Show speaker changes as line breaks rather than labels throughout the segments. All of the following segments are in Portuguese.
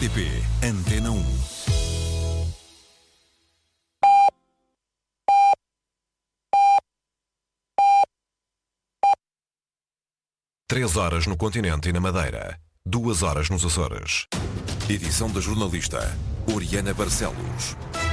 RTP Antena 1. Três horas no continente e na Madeira. 2 horas nos Açores. Edição da jornalista Oriana Barcelos.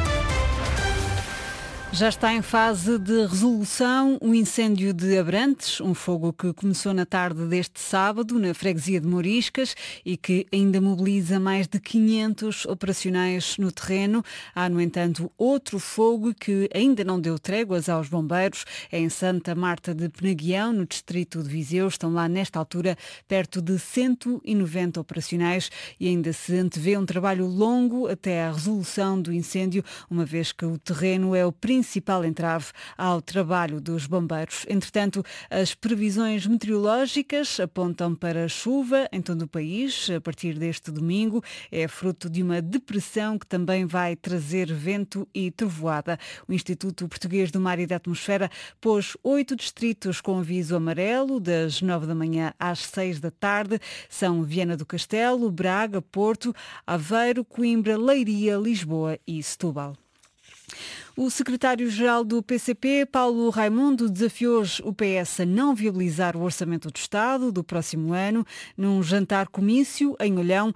Já está em fase de resolução o incêndio de Abrantes, um fogo que começou na tarde deste sábado na freguesia de Moriscas e que ainda mobiliza mais de 500 operacionais no terreno. Há, no entanto, outro fogo que ainda não deu tréguas aos bombeiros. É em Santa Marta de Penaguião, no distrito de Viseu. Estão lá, nesta altura, perto de 190 operacionais e ainda se antevê um trabalho longo até à resolução do incêndio, uma vez que o terreno é o principal entrave ao trabalho dos bombeiros. Entretanto, as previsões meteorológicas apontam para chuva em todo o país a partir deste domingo. É fruto de uma depressão que também vai trazer vento e trovoada. O Instituto Português do Mar e da Atmosfera pôs 8 distritos com aviso amarelo, das 9 da manhã às 6 da tarde. São Viana do Castelo, Braga, Porto, Aveiro, Coimbra, Leiria, Lisboa e Setúbal. O secretário-geral do PCP, Paulo Raimundo, desafiou hoje o PS a não viabilizar o Orçamento do Estado do próximo ano. Num jantar comício em Olhão,